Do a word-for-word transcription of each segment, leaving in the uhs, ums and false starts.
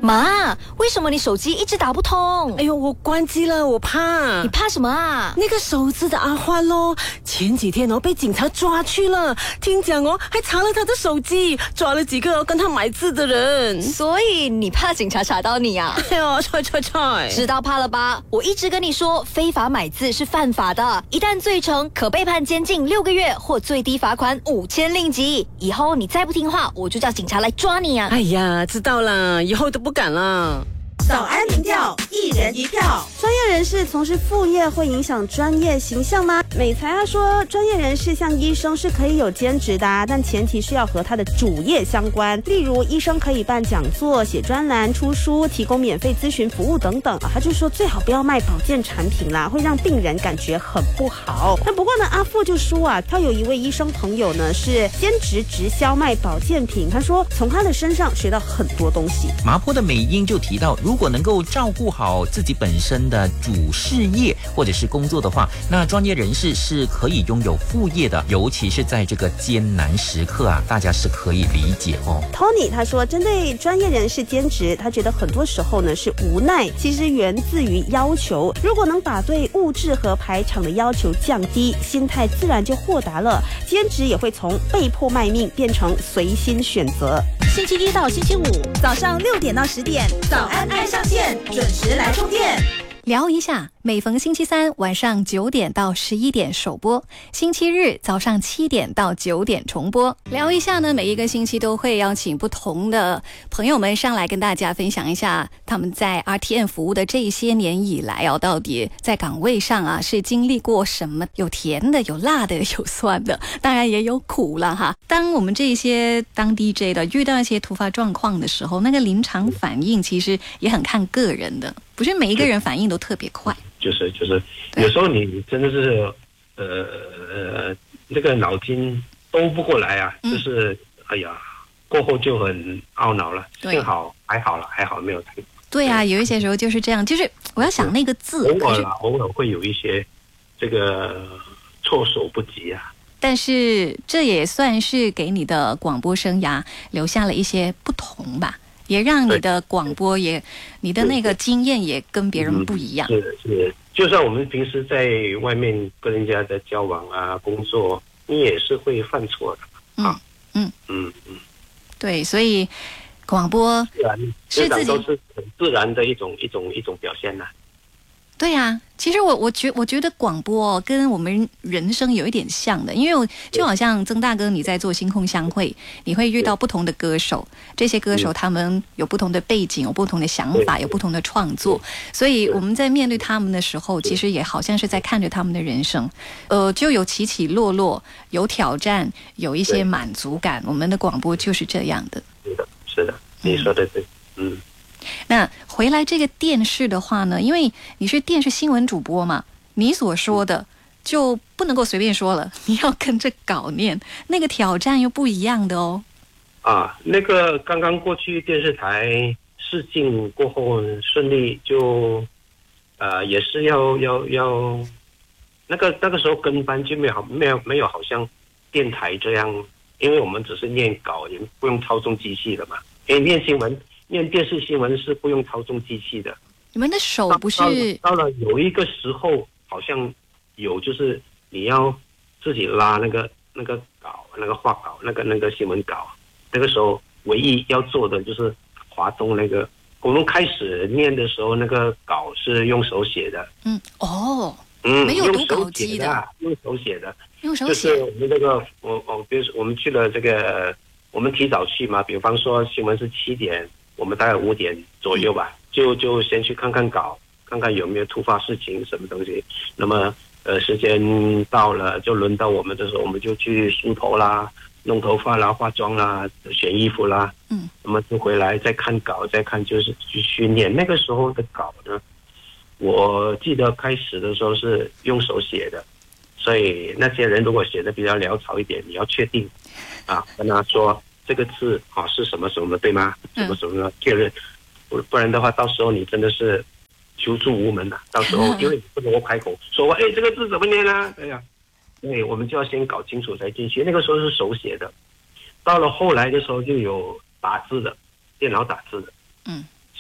妈，为什么你手机一直打不通？ 哎呦，我关机了，我怕。 你怕什么啊？ 那个手字的阿欢咯，前几天哦被警察抓去了，听讲哦还查了他的手机，抓了几个哦跟他买字的人。 所以你怕警察查到你啊？ 哎呦，踹踹踹！ 知道怕了吧？我一直跟你说，非法买字是犯法的，一旦罪成，可被判监禁六个月或最低罚款五千令吉。以后你再不听话，我就叫警察来抓你啊！ 哎呀，知道了，以后都不敢了。 早安民调，一人一票。专业人士从事副业会影响专业形象吗？美才他说，专业人士像医生是可以有兼职的、啊，但前提是要和他的主业相关。例如，医生可以办讲座、写专栏、出书、提供免费咨询服务等等。啊、他就说最好不要卖保健产品啦，会让病人感觉很不好。那不过呢，阿富就说啊，他有一位医生朋友呢是兼职直销卖保健品，他说从他的身上学到很多东西。 麻坡的美英就提到，如果能够照顾好自己本身的主事业或者是工作的话，那专业人士是可以拥有副业的，尤其是在这个艰难时刻啊，大家是可以理解哦。 Tony 他说，针对专业人士兼职，他觉得很多时候呢是无奈，其实源自于要求。如果能把对物质和排场的要求降低，心态自然就豁达了，兼职也会从被迫卖命变成随心选择。 星期一到星期五早上六点到十点，早安爱上线，准时来充电。 聊一下，每逢星期三晚上九点到十一点首播，星期日早上七点到九点重播。聊一下呢，每一个星期都会邀请不同的朋友们上来跟大家分享一下他们在 R T M 服务的这些年以来啊，到底在岗位上啊是经历过什么？有甜的，有辣的，有酸的，当然也有苦了哈。当我们这些当 D J 的遇到一些突发状况的时候，那个临场反应其实也很看个人的。不是每一个人反应都特别快， 就是就是，有时候你真的是，呃呃，那个脑筋兜不过来啊，嗯、就是哎呀，过后就很懊恼了。幸好还好了，还好没有太。 对啊，有一些时候就是这样，就是我要想那个字， 偶尔啦，偶尔会有一些这个措手不及啊。 但是这也算是给你的广播生涯留下了一些不同吧。也让你的广播也，你的那个经验也跟别人不一样。 是是，就算我们平时在外面跟人家的交往啊、工作，你也是会犯错的啊。 嗯嗯嗯， 对，所以广播是自己都是很自然的一种一种一种表现呐、啊。 对啊，其实我我觉我觉得广播、哦、跟我们人生有一点像的，因为我就好像曾大哥你在做星空相会，你会遇到不同的歌手，这些歌手他们有不同的背景，有不同的想法，有不同的创作，所以我们在面对他们的时候，其实也好像是在看着他们的人生，呃，就有起起落落，有挑战，有一些满足感。我们的广播就是这样的。 是的，是的，你说的对，嗯。嗯那回来这个电视的话呢，因为你是电视新闻主播嘛，你所说的就不能够随便说了，你要跟着稿念，那个挑战又不一样的哦。 啊，那个刚刚过去电视台试镜过后顺利就，呃，也是要要要，那个那个时候跟班就没有好没有没有好像电台这样，因为我们只是念稿，也不用操纵机器的嘛，因为念新闻。念电视新闻是不用操纵机器的， 你们的手不是到, 到了有一个时候好像有，就是你要自己拉那个那个稿，那个画稿，那个那个新闻稿，那个时候唯一要做的就是滑动那个。我们开始念的时候，那个稿是用手写的。 嗯，哦， 嗯， 没有读稿机的， 用手写的， 用手写。 就是我们那个，我我比如说我们去了这个，我们提早去嘛，比方说新闻是七点。我们大概五点左右吧，就就先去看看稿，看看有没有突发事情什么东西。那么呃，时间到了，就轮到我们的时候，我们就去梳头啦、弄头发啦、化妆啦、选衣服啦。 嗯， 那么就回来再看稿，再看就是去训练。那个时候的稿呢，我记得开始的时候是用手写的，所以那些人如果写的比较潦草一点，你要确定啊，跟他说。这个字啊是什么什么对吗？什么什么确认，不不然的话，到时候你真的是求助无门了、啊。到时候因为你不能够开口说，哎，这个字怎么念呢？对呀、啊，对，我们就要先搞清楚才进去。那个时候是手写的，到了后来的时候就有打字的，电脑打字的。 嗯，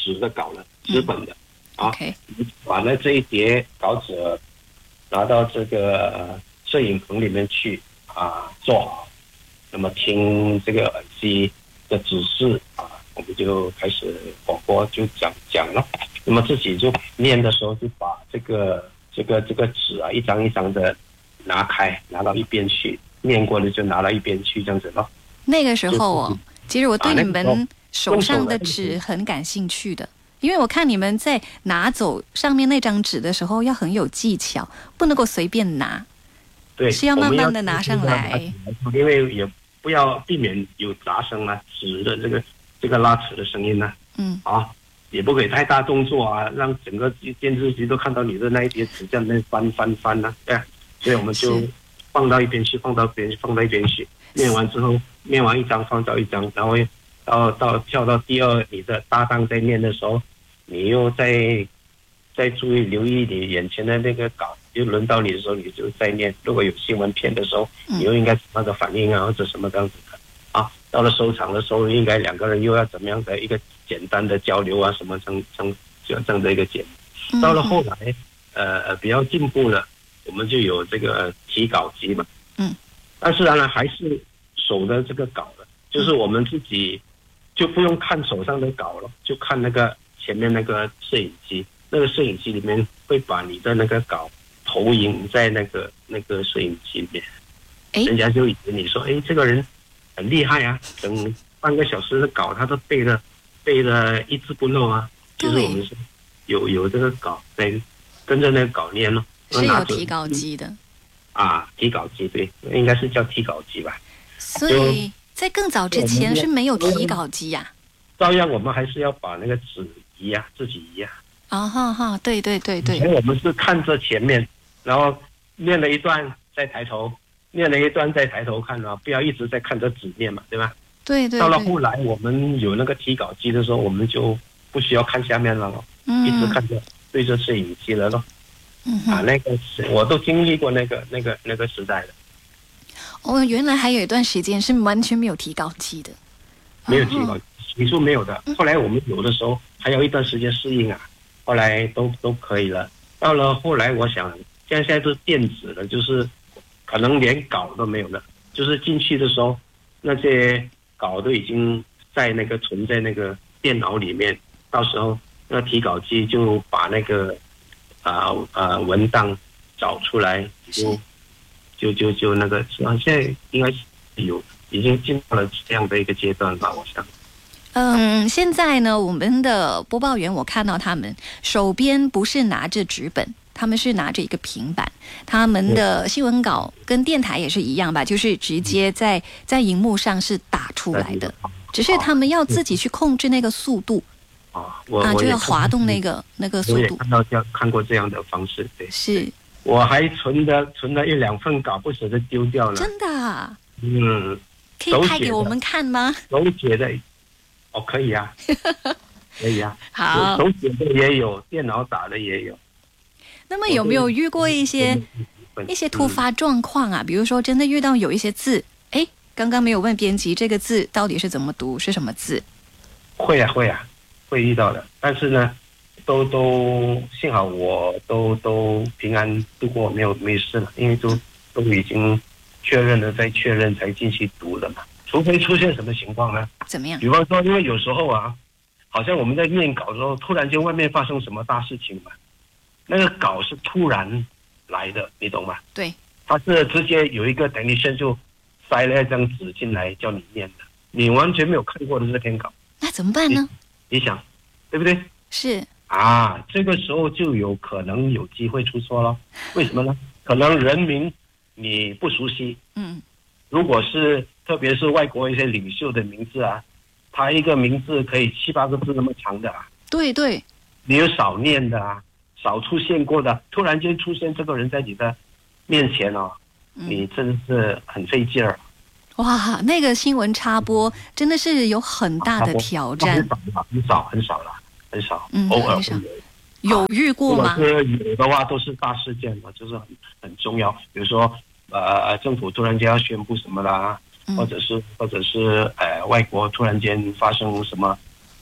纸的稿了，纸本的、嗯、啊。 OK， 把那这一叠稿纸拿到这个摄影棚里面去啊，做好。那么听这个耳机的指示啊，我们就开始广播就讲讲了。那么自己就念的时候，就把这个这个这个纸啊，一张一张的拿开，拿到一边去。念过的就拿到一边去，这样子咯。 那个时候哦，其实我对你们手上的纸很感兴趣的，因为我看你们在拿走上面那张纸的时候要很有技巧，不能够随便拿， 对， 是要慢慢的拿上来， 因为也不要避免有杂声啊，纸的这个这个拉扯的声音啊，嗯，啊，也不可以太大动作啊，让整个电视机都看到你的那一叠纸在那翻翻翻啊，对啊，所以我们就放到一边去，放到边放到一边去，念完之后，念完一张放到一张，然后到到跳到第二，你的搭档在念的时候，你又再再注意留意你眼前的那个稿，又轮到你的时候，你就再念。如果有新闻片的时候，你又应该什么的反应啊，或者什么这样子的啊。到了收场的时候，应该两个人又要怎么样的一个简单的交流啊，什么这样这样这样的一个节目。到了后来，呃，比较进步了，我们就有这个提稿机嘛。嗯。但是当然还是手的这个稿了，就是我们自己就不用看手上的稿了，就看那个前面那个摄影机，那个摄影机里面会把你的那个稿投影在那个那个摄影机里面，人家就以为你说，哎，这个人很厉害啊，整半个小时的稿他都背了背了一字不漏啊，就是我们是有有这个稿在跟着那个稿念咯， 是有提稿机的啊，提稿机对，应该是叫提稿机吧。 所以在更早之前是没有提稿机呀、啊。 照样我们还是要把那个纸移呀、啊，自己移呀、 啊。啊哈哈，对对对对。 以前我们是看着前面，然后念了一段再抬头，念了一段再抬头看啊，不要一直在看着纸念嘛，对吧？ 对 对, 对。 到了后来我们有那个提稿机的时候，我们就不需要看下面了咯，嗯、一直看着对着摄影机了咯。嗯啊，那个我都经历过那个那个那个时代的。 哦，原来还有一段时间是完全没有提稿机的， 没有提稿，起初没有的。后来我们有的时候还有一段时间适应啊，后来都都可以了。到了后来，我想现在现在都是电子了，就是可能连稿都没有了，就是进去的时候那些稿都已经在那个存在那个电脑里面，到时候那提稿机就把那个啊啊、呃呃、文档找出来就。就就就那个，现在应该是有已经进到了这样的一个阶段吧，我想。 嗯，现在呢，我们的播报员我看到他们手边不是拿着纸本，他们是拿着一个平板，他们的新闻稿跟电台也是一样吧，就是直接在在荧幕上是打出来的，只是他们要自己去控制那个速度。 啊，我啊就要滑动那个那个速度。 我也看到这样看过这样的方式，对。 是。 我还存的存了一两份稿，不舍得丢掉了。 真的、啊？ 嗯， 可以拍给我们看吗？ 手写的，哦，可以啊，可以啊。 好， 手写的也有，电脑打的也有。 那么有没有遇过一些一些突发状况啊？比如说，真的遇到有一些字，哎，刚刚没有问编辑这个字到底是怎么读，是什么字？ 会啊，会啊，会遇到的。但是呢。都都幸好我都都平安度过，没有没事了，因为都都已经确认了，再确认才进去读了嘛。除非出现什么情况呢？ 怎么样？ 比方说，因为有时候啊，好像我们在念稿的时候，突然间外面发生什么大事情嘛，那个稿是突然来的，你懂吗？ 对， 他是直接有一个 technician 就塞了一张纸进来叫你念的，你完全没有看过的这篇稿， 那怎么办呢？ 你, 你想，对不对？ 是。 啊，这个时候就有可能有机会出错了。为什么呢？可能人名你不熟悉，嗯，如果是特别是外国一些领袖的名字啊，他一个名字可以七八个字那么长的啊， 对对， 你有少念的啊，少出现过的，突然间出现这个人在你的面前哦，嗯、你真是很费劲儿。 哇，那个新闻插播真的是有很大的挑战， 很少很少很少了。很少，嗯、偶尔会有。有遇过吗？ 如果是有的话，都是大事件嘛，就是很很重要。比如说，呃，政府突然间要宣布什么啦，嗯、或者是或者是呃，外国突然间发生什么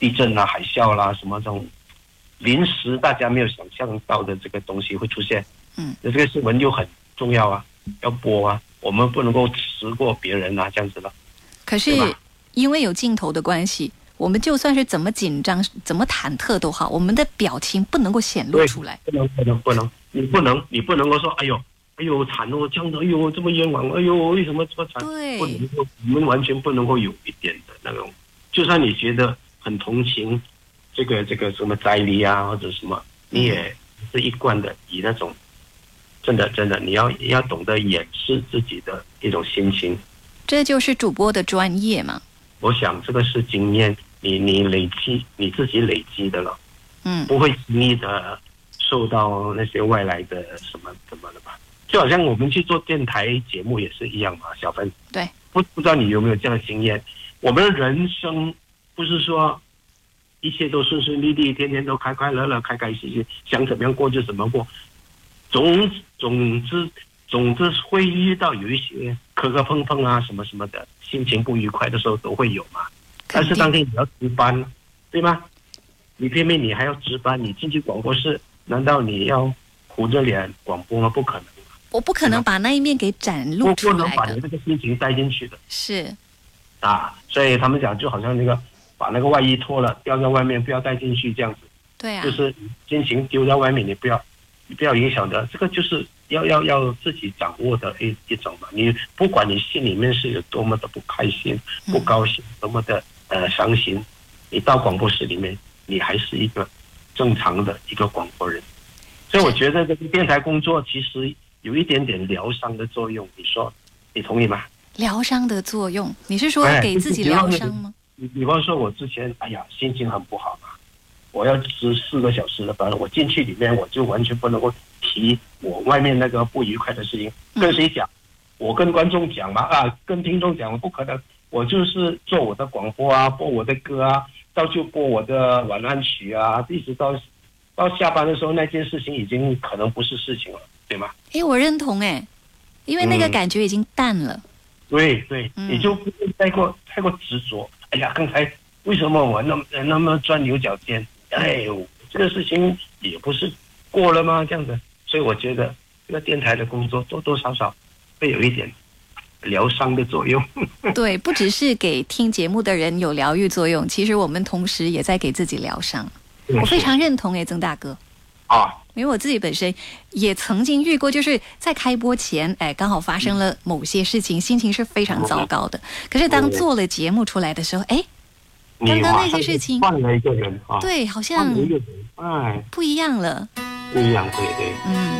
地震啦、海啸啦，什么这种临时大家没有想象到的这个东西会出现。 嗯， 那这个新闻就很重要啊，要播啊，我们不能够迟过别人啊，这样子了。 可是因为有镜头的关系，我们就算是怎么紧张、怎么忐忑都好，我们的表情不能够显露出来。 不能，不能，不能，你不能，你不能够说，哎呦，哎呦，惨哦，这样的，哎呦，这么冤枉，哎呦，为什么这么惨？ 对， 不能够，我们完全不能够有一点的那种，就算你觉得很同情这个这个什么灾黎啊，或者什么，你也是一贯的以那种，真的真的，你要要懂得掩饰自己的一种心情。 这就是主播的专业嘛。 我想这个是经验，你你累积你自己累积的了， 嗯， 不会轻易的受到那些外来的什么什么的吧？就好像我们去做电台节目也是一样嘛，小芬。 对， 不不知道你有没有这样的经验？我们的人生不是说一切都顺顺利利，天天都开快乐乐、开开心心，想怎么样过就怎么过。总总之总之会遇到有一些磕磕碰碰啊，什么什么的，心情不愉快的时候都会有嘛。但是当天你要值班，对吗？你偏偏你还要值班，你进去广播室，难道你要苦着脸广播吗？不可能， 我不可能把那一面给展露出来的， 不能把你这个心情带进去的。 是啊，所以他们讲就好像那个把那个外衣脱了，掉在外面，不要带进去这样子。 对啊， 就是心情丢在外面，你不要，你不要影响的。这个就是要要要自己掌握的一一种嘛。你不管你心里面是有多么的不开心、不高兴，多么的呃伤心，你到广播室里面，你还是一个正常的一个广播人。所以我觉得这个电台工作其实有一点点疗伤的作用，你说你同意吗？ 疗伤的作用，你是说给自己疗伤吗？ 比比方说，我之前哎呀心情很不好嘛，我要值四个小时的班，我进去里面我就完全不能够提我外面那个不愉快的事情，跟谁讲？我跟观众讲嘛，啊，跟听众讲，不可能，我就是做我的广播啊，播我的歌啊，到就播我的晚安曲啊，一直到到下班的时候，那件事情已经可能不是事情了，对吗？ 哎，我认同哎，因为那个感觉已经淡了。嗯、 对对，你就不会太过太过执着。哎呀，刚才为什么我那么那么钻牛角尖？哎呦，这个事情也不是过了吗？这样子，所以我觉得这个电台的工作多多少少会有一点疗伤的作用。 对，不只是给听节目的人有疗愈作用，其实我们同时也在给自己疗伤。我非常认同哎，曾大哥。 啊， 因为我自己本身也曾经遇过，就是在开播前，哎，刚好发生了某些事情，心情是非常糟糕的。可是当做了节目出来的时候，哎，刚刚那些事情换了一个人啊， 对，好像哎， 不一样了， 不一样，对对， 嗯。